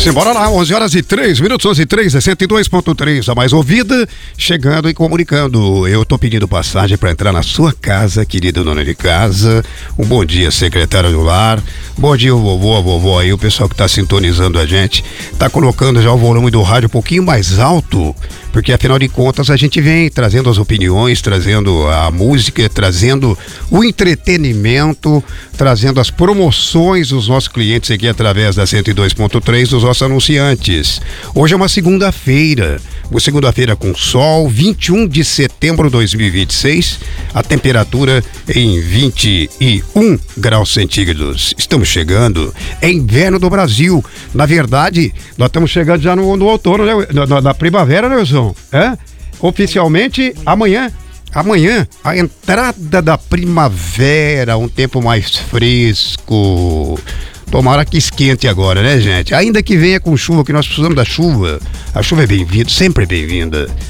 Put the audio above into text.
Simbora lá, 11 horas e 3 minutos, 11 e 3, é 102.3, a mais ouvida, chegando e comunicando. Eu tô pedindo passagem para entrar na sua casa, querida dona de casa. Um bom dia, secretária do lar. Bom dia, vovô, a vovó aí, o pessoal que tá sintonizando a gente. Tá colocando já o volume do rádio um pouquinho mais alto, porque afinal de contas a gente vem trazendo as opiniões, trazendo a música, trazendo o entretenimento, trazendo as promoções dos nossos clientes aqui através da 102.3 dos nossos anunciantes. Hoje é uma segunda-feira com sol, 21 de setembro de 2026, a temperatura em 21 graus centígrados. Estamos chegando, é inverno do Brasil. Na verdade, nós estamos chegando já no outono, né? Na primavera, né, Wilson? É? Oficialmente, amanhã, a entrada da primavera, um tempo mais fresco. Tomara que esquente agora, né, gente? Ainda que venha com chuva, que nós precisamos da chuva. A chuva é bem-vinda, sempre é bem-vinda.